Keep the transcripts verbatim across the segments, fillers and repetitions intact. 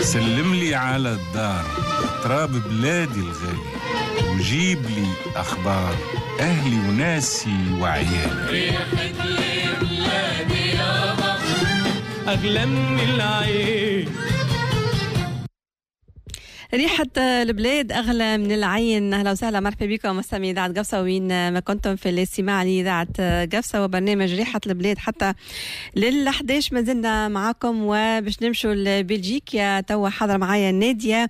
سلم لي على الدار تراب بلادي الغالي، وجيب لي أخبار أهلي وناسي وعيالي. ريحة لي بلادي يابا أغلى من العين. ريحة البلاد أغلى من العين. أهلا وسهلا، مرحبا بكم مستمعي إذاعة قفصة وين ما كنتم في الاستماع لإذاعة قفصة وبرنامج ريحة البلاد حتى للأحداش. ما زلنا معاكم وباش نمشوا لبلجيكا. توا حاضر معايا نادية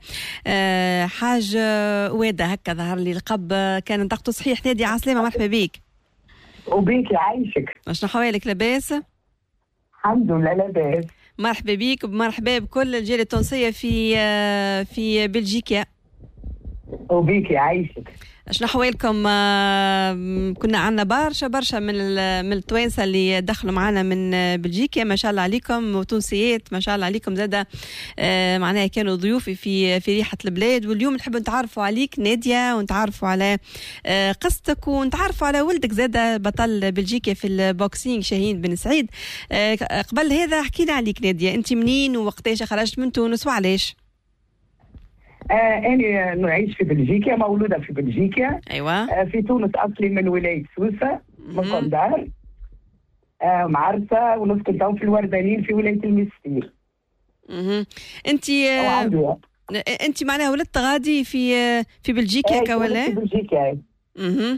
حاج وادة، هكا ظهر لي القب كان نطقته صحيح. نادية عسلامة، مرحبا بيك. وبيك يعيشك. شنو حوالك، لاباس؟ الحمد لله لاباس. مرحبا بيك، مرحبا بكل الجالية التونسية في في بلجيكا. وبيك يعيشك. شنو حوالكم؟ كنا عندنا برشا برشا من من التوانسه اللي دخلوا معنا من بلجيكا، ما شاء الله عليكم، وتونسيات ما شاء الله عليكم زاده، معناها كانوا ضيوفي في في ريحه البلاد. واليوم نحب نتعرفوا عليك ناديه، ونتعرفوا على قصتك، ونتعرفوا على ولدك زاده بطل بلجيكا في البوكسينج شاهين بن سعيد. قبل هذا حكينا عليك ناديه، انت منين ووقتاش خرجت من تونس وعلاش؟ آه أنا نعيش في بلجيكا، مولودة في بلجيكا. أيوة. آه في تونس أصلي من ولاية سوسة من قندار، آه معرسة، ونسكن تو في الوردانين في ولاية المستير. اها أنت آه أنت معناها ولدت غادي في في بلجيكا هكا ولا؟ في بلجيكا. اها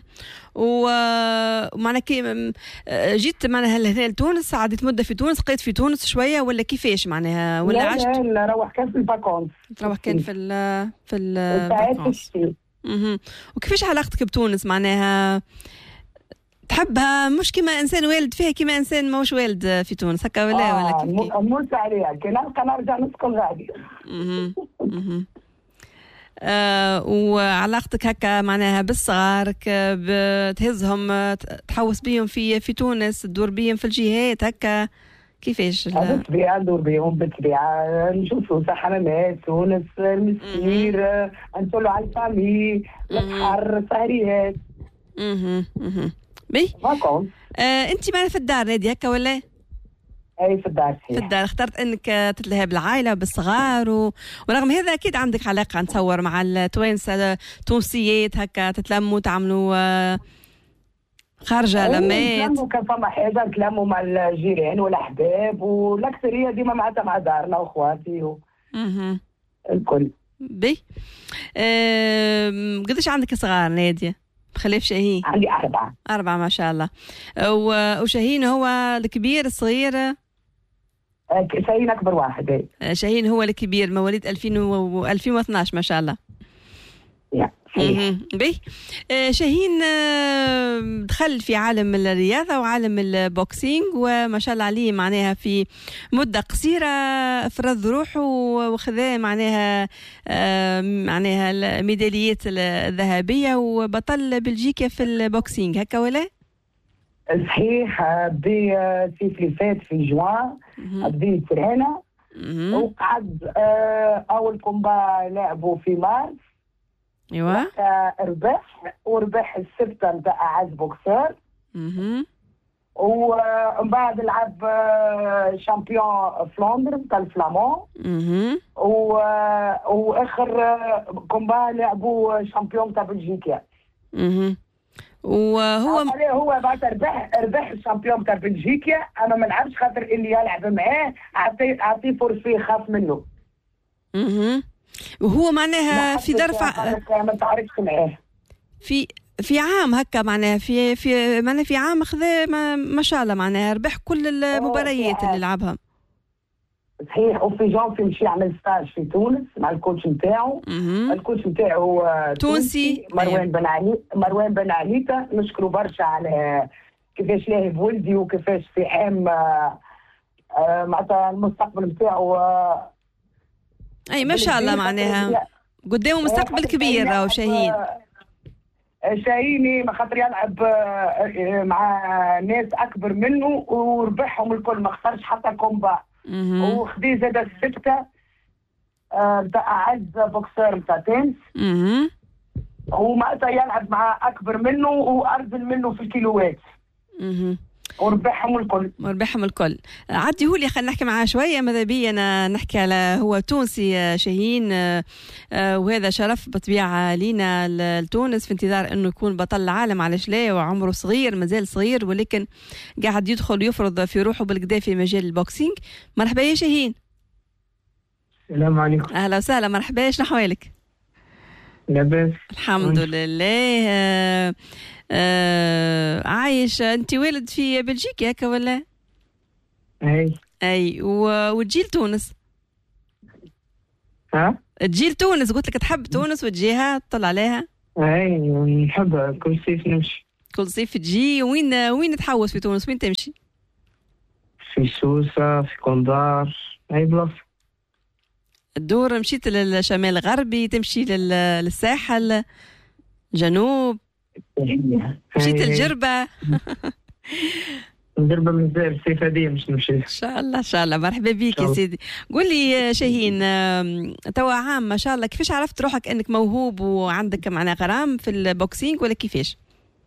ومعناها كي جيت معناها لهنا لتونس، عديت مده في تونس، قيت في تونس شويه ولا كيفاش معناها ولا لا عشت؟ لا لا، روح كان في الفاكونس. روح كان في ال في الفاكونس. اها وكيفاش علاقتك بتونس معناها؟ تحبها مش كما انسان والد فيها كما انسان ماهوش والد في تونس هكا ولا آه ولا كيف كيف؟ موسى عليها كي نلقى نرجع نسكن غادي. اها اها آه وعلاقتك هكا معناها بالصغارك، بتهزهم تحوس بيهم في في تونس، تدور بيهم في الجهات هكا كيفاش؟ بالطبيعة ندور بيهم بالطبيعة، نشوفوا حمامات تونس، المسير، نطلعوا على الفامي، البحر، سهريات. اها اها بي ماكم آه انت معنا في الدار نادي هكا ولا؟ اي في الدار. في الدار اخترت انك تتلهى بالعائله بالصغار و... ورغم هذا اكيد عندك علاقه نتصور مع التوانسه التونسيات هكا، تتلموا تعملوا خارجه لمات. نتلموا كان فما حاجه نتلموا مع الجيران والاحباب، والاكثريه ديما معناتها مع دارنا واخواتي و... اها الكل. بي أه... قديش عندك صغار ناديه بخلاف شاهين؟ عندي اربعه. اربعه ما شاء الله. و... وشاهين هو الكبير الصغير؟ شاهين أكبر واحد. شاهين هو الكبير، مواليد ألفين واثناش ما شاء الله. يا بي شاهين دخل في عالم الرياضة وعالم البوكسينج وما شاء الله عليه، معناها في مدة قصيرة فرض روحه وخذا معناها معناها الميداليات الذهبية وبطل بلجيكا في البوكسينج هكا ولا؟ صحيح. بدي الصيف اللي فات في جوان بدي ترينا، وقعد اول كومبا لعبوا في مارس. ايوه. ربح وربح السبته نتاع اعز بوكسور. اها ومن بعد لعب شامبيون فلندر نتاع الفلامون. اها واخر كومبا لعبوا شامبيون تاع بلجيكا. اها وهو هو بعد ربح ربح الشامبيون تاع بلجيكا. انا ما نلعبش خاطر اللي يلعب معاه اعطيه اعطيه فرصه يخاف منه. اها وهو معناها في ظرف ما تعرفش معاه في في عام هكا معناها في في معناها في عام خذا ما, ما شاء الله معناها ربح كل المباريات اللي لعبها. صحيح. وفي جانفي مشي يعمل ستاج في تونس مع الكوتش نتاعو. الكوتش نتاعو تونسي مروان بن علي مروان بن عليتا. نشكره برشا على كيفاش لاهي بولدي وكيفاش في عام معناتها المستقبل نتاعو. اي ما شاء الله معناها قدامه مستقبل كبير. راهو شاهين شاهيني ما خاطر يلعب مع ناس اكبر منه وربحهم الكل، ما خسرش حتى كومبا. وخدي زاد الستة نتاع اعز بوكسور نتاع تنس. ومعناتها يلعب مع اكبر منه وارذل منه في الكيلوات. وربحهم الكل وربحهم الكل. عديهولي خلينا نحكي معاه شويه. ماذا بي انا نحكي على هو تونسي شاهين، وهذا شرف بطبيعه لينا لتونس في انتظار انه يكون بطل العالم. علاش لا؟ وعمره صغير مازال صغير، ولكن قاعد يدخل يفرض في روحه بالكدا في مجال البوكسينج. مرحبا يا شاهين. السلام عليكم. اهلا وسهلا، مرحبا. شنو احوالك؟ لاباس الحمد لله. آه آه عايش. انت والد في بلجيكا هكا ولا؟ اي اي. وتجي لتونس؟ ها؟ تجي لتونس؟ قلت لك تحب تونس وتجيها تطلع عليها؟ اي نحبها، كل صيف نمشي. كل صيف تجي. وين وين تحوس في تونس؟ وين تمشي؟ في سوسة، في كوندار، اي بلاصة. الدور مشيت للشمال الغربي، تمشي للساحل، جنوب، مشيت الجربة؟ الجربة مازال الصيف هذه مش نمشي. ان شاء الله ان شاء الله. مرحبا بك يا سيدي. قول لي شاهين، توا عام ما شاء الله، كيفاش عرفت روحك انك موهوب وعندك معناها غرام في البوكسينج ولا كيفاش؟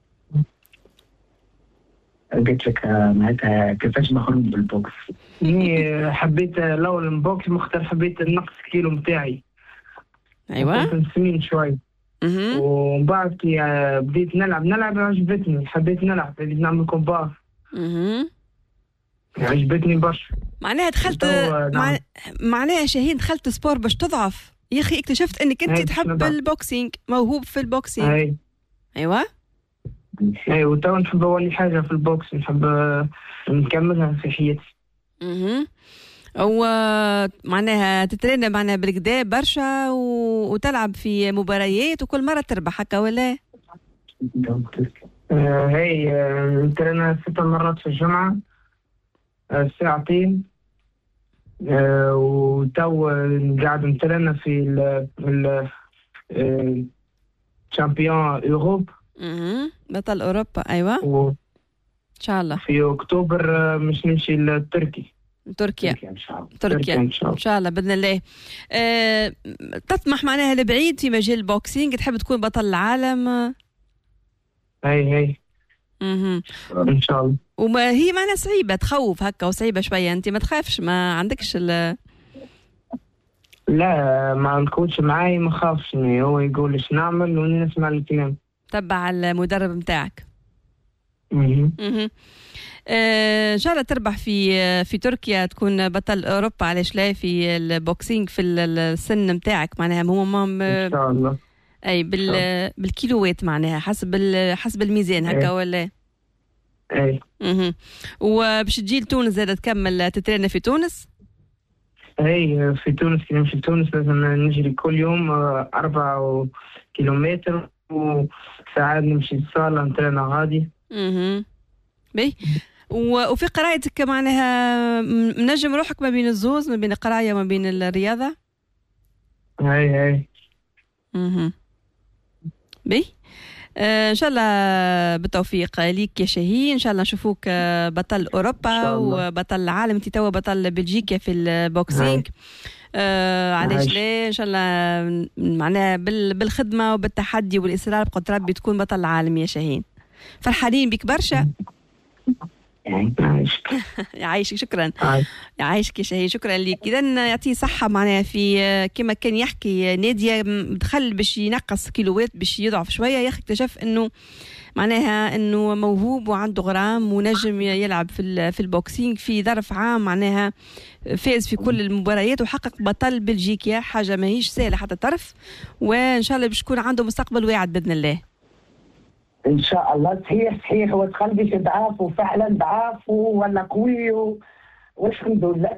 قلت لك معناتها كيفاش نخرج بالبوكس. اني حبيت الاول البوكس مختار، حبيت نقص كيلو نتاعي. ايوه. كنت سمين شوي. اها. ومن بعد كي بديت نلعب نلعب عجبتني، حبيت نلعب، بديت نعمل كومبار. اها. عجبتني برشا. معناها دخلت مع... معناها شاهين دخلت سبور باش تضعف يا اخي. اكتشفت انك انت تحب البوكسينج، موهوب في البوكسينج. اي. ايوه. اي. وتو نحب اولي حاجه في البوكس، نحب نكملها في حياتي. اها. ومعناها تترين معناها بالكدا برشا و... وتلعب في مباريات وكل مره تربح هكا ولا؟ آه هي نترينا ست مرات في الجمعه، آه ساعتين. آه وتو قاعد نترينا في ال ال شامبيون اوروب. اها. بطل اوروبا. ايوه. و... ان شاء الله في اكتوبر مش نمشي لتركي. تركيا. تركيا ان شاء الله. تركيا ان شاء الله, إن شاء الله باذن الله. أه... تطمح معناها لبعيد في مجال البوكسينج؟ تحب تكون بطل العالم؟ هي هي. اها. ان شاء الله. وما هي معناها صعيبه، تخوف هكا وصعيبه شويه. انت ما تخافش؟ ما عندكش ال... لا، مع الكوتش معاي ما خافش، هو يقول ايش نعمل ونسمع الكلام. تبع المدرب نتاعك. اها. اها. آه، ان شاء الله تربح في في تركيا، تكون بطل اوروبا. علاش لا؟ في البوكسينج في السن نتاعك معناها هما ان شاء الله. اي بال بالكيلوات معناها حسب حسب الميزان هكا ولا؟ اي. اها. وباش تجي لتونس زاد تكمل تترين في تونس؟ اي في تونس. كي نمشي لتونس لازم نجري كل يوم أربعة كيلومتر، وساعات نمشي للصالة نترينا غادي. اها. باهي. وفي قرايتك معناها منجم روحك ما بين الزوز، ما بين القرايه وما بين الرياضه؟ هاي هاي. اها. باهي. آه ان شاء الله بالتوفيق ليك يا شاهين. ان شاء الله نشوفوك بطل اوروبا وبطل العالم. انت توا بطل بلجيكا في البوكسينج. آه علاش لا؟ ان شاء الله معناها بالخدمه وبالتحدي والاصرار بقدر ربي تكون بطل العالم يا شاهين. فرحانين بك برشا. يعيشك. يعيشك. شكرا. يعيشك يا شاهين. شكرا لك. اذا يعطيه صحه معناها في كما كان يحكي ناديه، دخل باش ينقص كيلوات باش يضعف شويه. يا اخي اكتشف انه معناها انه موهوب وعنده غرام ونجم يلعب في في البوكسينج. في ظرف عام معناها فاز في كل المباريات وحقق بطل بلجيكا، حاجه ماهيش سهله حتى طرف. وان شاء الله باش يكون عنده مستقبل واعد باذن الله. ان شاء الله. صحيح صحيح. هو تخلبش ضعاف وفعلا ضعاف ولا قوي و... والحمد لله.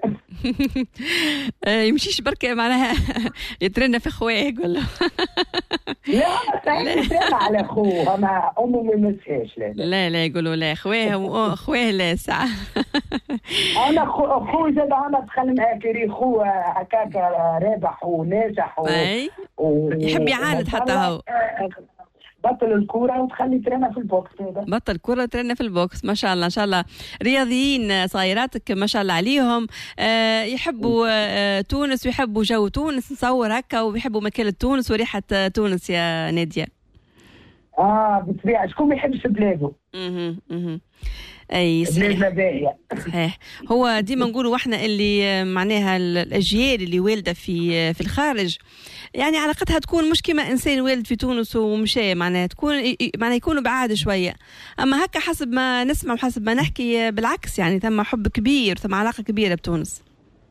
يمشيش بركه معناها يترنى في خواه يقول له. لا صحيح يترنى على خوه، انا امه ما يمسهاش. لا لا لا يقولوا لا خواه خواه لا ساعه. انا خوه زاد انا دخل كري خوه هكاك رابح وناجح و... و... يحب يعاند حتى هو. بطل الكورة وتخلي ترينا في البوكس. هذا بطل كورة ترينا في البوكس. ما شاء الله. إن شاء الله رياضيين صايراتك ما شاء الله عليهم. آه يحبوا آه تونس ويحبوا جو تونس نصور هكا، ويحبوا مكان تونس وريحة تونس يا نادية. اه بالطبيعة. شكون ما يحبش بلاده؟ اها اها. اي صحيح باهية. صحيح. هو ديما نقولوا احنا اللي معناها الاجيال اللي والده في في الخارج يعني علاقتها تكون مش كما انسان والد في تونس ومشى، معناها تكون معناها يكونوا بعاد شويه. اما هكا حسب ما نسمع وحسب ما نحكي بالعكس، يعني ثم حب كبير، ثم علاقه كبيره بتونس.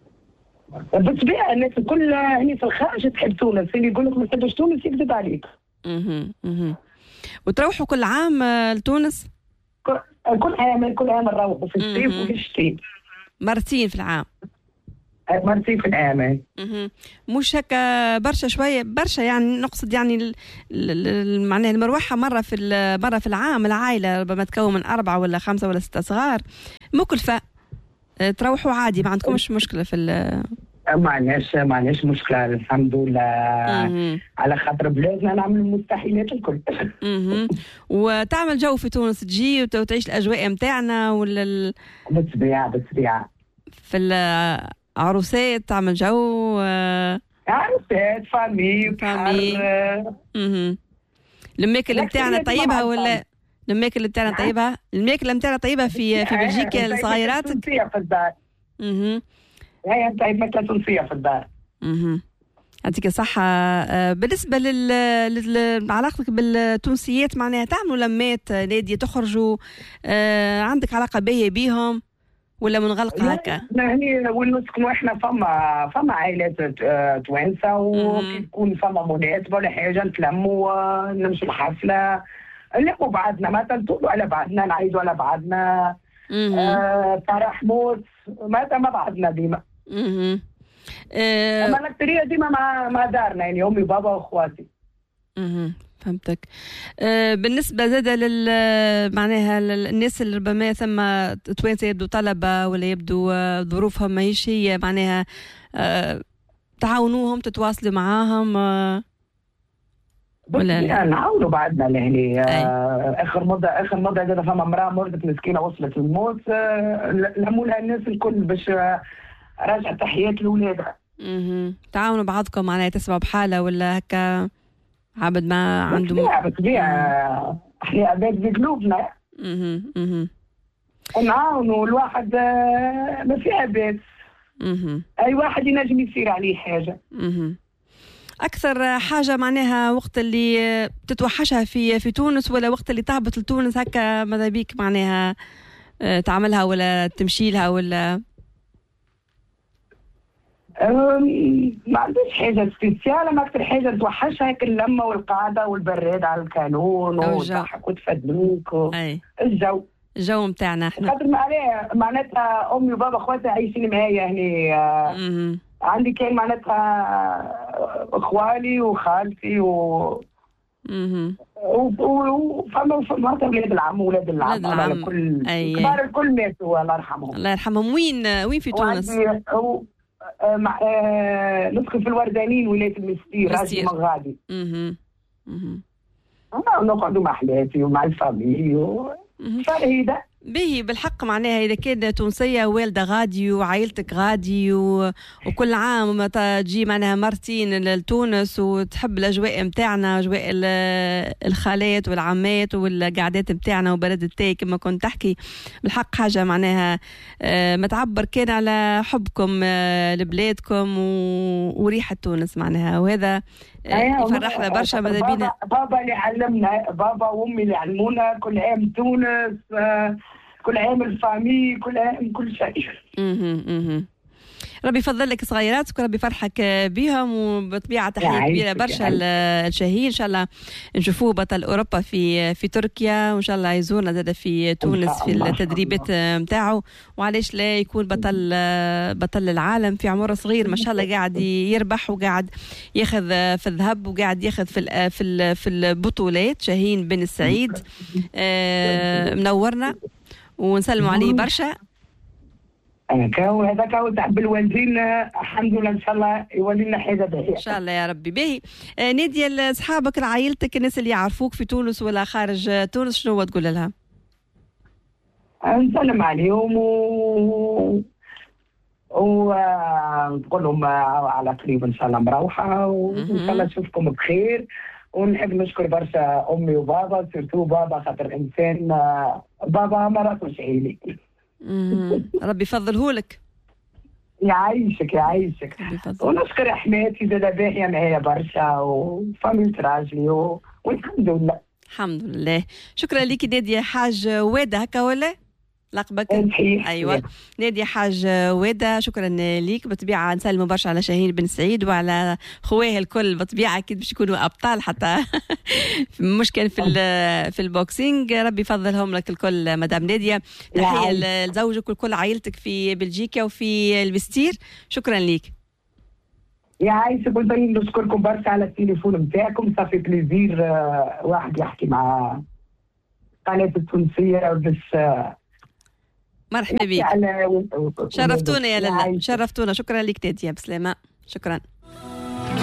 بالطبيعه الناس الكل هني في الخارج تحب تونس، اللي يقول لك ما تحبش تونس يكذب عليك. اها اها. وتروحوا كل عام لتونس؟ كل عام كل عام نروحوا في الصيف وفي الشتاء. مرتين في العام. مرتين في العام. اها. مش هكا برشا شويه برشا، يعني نقصد يعني معناها المروحه مره في مره في العام، العائله ربما تكون من اربعه ولا خمسه ولا سته صغار مكلفه، تروحوا عادي ما عندكمش مشكله في ال ما عندناش ما عندناش مشكله الحمد لله. مم. على خاطر بلادنا نعمل المستحيلات الكل. اها. وتعمل جو في تونس، تجي وتعيش الاجواء نتاعنا ولا ال... بالطبيعه بالطبيعه في العروسات تعمل جو عروسات فامي فامي. اها. الماكله نتاعنا طيبها ولا الماكله نتاعنا طيبها؟ الماكله نتاعنا طيبها في في بلجيكا لصغيراتك؟ تونسيه في الدار. اها. هي انت ماكله تونسيه في الدار. اها. يعطيك الصحة. بالنسبة لعلاقتك بالتونسيات معناها تعملوا لمات نادية تخرجوا، عندك علاقة باهية بيهم ولا منغلقة هكا؟ يعني وين نسكنوا احنا فما فما عائلات توانسة، وكي تكون فما مناسبة ولا حاجة نتلموا نمشوا الحفلة نلقوا بعضنا، ما تنطولوا على بعضنا، نعيدوا على بعضنا. آه فرح موت ماذا ما بعضنا ديما. اها. اما الاكثريه ديما مع مع دارنا، يعني امي وبابا واخواتي. اها فهمتك. أه بالنسبه زاده لل معناها الناس اللي ربما ثم توانسه يبدو طلبه ولا يبدو ظروفهم ماهيش هي معناها أه تعاونوهم تتواصلوا معاهم أه ولا لا؟ نعاونوا بعضنا يعني. آه اخر مده اخر مده زاد فما امراه مرضت مسكينه وصلت للموت، آه لموا لها الناس الكل باش آه راجع تحيات لولادها. اها. تعاونوا بعضكم معناها تسمعوا بحالة ولا هكا عبد ما عنده بالطبيعة بالطبيعة احنا عباد بقلوبنا. اها اها. نعاونوا الواحد ما في عباد. اها. اي واحد ينجم يصير عليه حاجة. اها. أكثر حاجة معناها وقت اللي تتوحشها في في تونس ولا وقت اللي تهبط لتونس هكا ماذا بيك معناها تعملها ولا تمشي لها ولا؟ ما عنديش حاجة سبيسيالة، ما أكثر حاجة توحشها هيك اللمة والقعدة والبراد على الكانون والضحك وتفدلوك و... الجو الجو متاعنا احنا. خاطر معناتها أمي وبابا أخواتي عايشين معايا يعني. آه عندي كان معناتها اخوالي وخالتي و اها. وفما فما ولاد العم وولاد العم على كل كبار الكل ماتوا الله يرحمهم. الله يرحمهم. وين وين في تونس؟ مع نسكن في الوردانين ولاية المستير راجل مغادي. اها اها. نقعدوا مع حلاتي ومع الفاميلي فريدة به بالحق معناها إذا كان تونسية والدة غادي وعائلتك غادي و... وكل عام تجي معناها مرتين لتونس وتحب الأجواء متاعنا، أجواء الخالات والعمات والقعدات متاعنا وبلد التاي كما كنت تحكي، بالحق حاجة معناها ما تعبر كان على حبكم لبلادكم و... وريحة تونس معناها، وهذا يفرحنا برشا. ماذا بينا بابا اللي علمنا، بابا وامي اللي علمونا كل عام تونس، كل عام الفامي، كل عام كل شيء. اها اها. ربي يفضل لك صغيراتك وربي يفرحك بهم، وبطبيعه تحيه كبيره برشا الشهير ان شاء الله نشوفوه بطل اوروبا في في تركيا، وان شاء الله يزورنا زاد في تونس في التدريبات نتاعو، وعلاش لا يكون بطل بطل العالم في عمر صغير ما شاء الله، قاعد يربح وقاعد ياخذ في الذهب وقاعد ياخذ في في في البطولات. شاهين بن السعيد منورنا ونسلموا عليه برشا. كاو هذا كاو تعب الوالدين الحمد لله، ان شاء الله يولي لنا حاجه باهيه ان شاء الله يا ربي. باهي آه ناديه لاصحابك لعائلتك الناس اللي يعرفوك في تونس ولا خارج تونس شنو تقول لها؟ نسلم عليهم و ونقول لهم على قريب ان شاء الله مروحه، وان شاء الله نشوفكم بخير، ونحب نشكر برشا امي وبابا، سيرتو بابا خاطر انسان بابا ما راكوش عيلي. ربي يفضلهولك. يعيشك يعيشك. ونشكر حماتي زاد باهيه معايا برشا وفاميلة راجلي و... والحمد لله. الحمد لله. شكرا لك نادية حاج وادة هكا ولا لقبك؟ ايوه نادية حاج وادة، شكرا ليك. بالطبيعه نسلموا برشا على شاهين بن سعيد وعلى خواه الكل، بالطبيعه اكيد باش يكونوا ابطال حتى مش كان في في البوكسينج. ربي يفضلهم لك الكل مدام نادية. تحيه لزوجك وكل عائلتك في بلجيكا وفي البستير. شكرا ليك. يا عايشة كنت نشكركم برشا على التليفون نتاعكم، صافي بليزير واحد يحكي مع قناة التونسية باش مرحبا بك. شرفتونا يا لالا، شرفتونا. شكرا لك نادية، بسلامة. شكرا.